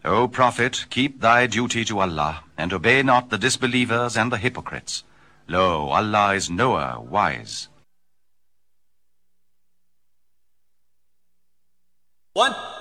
O prophet, keep thy duty to Allah, and obey not the disbelievers and the hypocrites. Lo, Allah is knower, wise. What?